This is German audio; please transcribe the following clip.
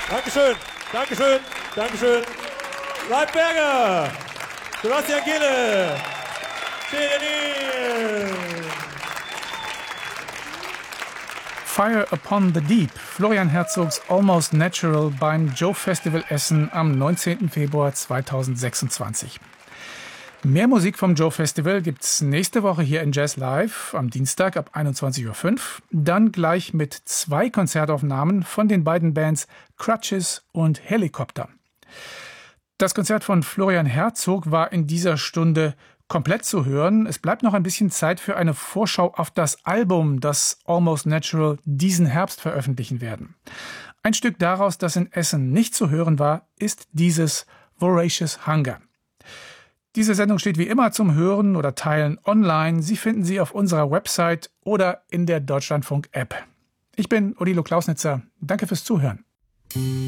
Dankeschön, Dankeschön, Dankeschön. Ralf Berger, Sebastian Gille, Fire Upon the Deep, Florian Herzogs Almost Natural beim Joe Festival Essen am 19. Februar 2026. Mehr Musik vom Joe Festival gibt's nächste Woche hier in Jazz Live am Dienstag ab 21:05 Uhr. Dann gleich mit 2 Konzertaufnahmen von den beiden Bands Crutches und Helicopter. Das Konzert von Florian Herzog war in dieser Stunde komplett zu hören. Es bleibt noch ein bisschen Zeit für eine Vorschau auf das Album, das Almost Natural diesen Herbst veröffentlichen werden. Ein Stück daraus, das in Essen nicht zu hören war, ist dieses Voracious Hunger. Diese Sendung steht wie immer zum Hören oder Teilen online. Sie finden sie auf unserer Website oder in der Deutschlandfunk-App. Ich bin Odilo Klausnitzer. Danke fürs Zuhören.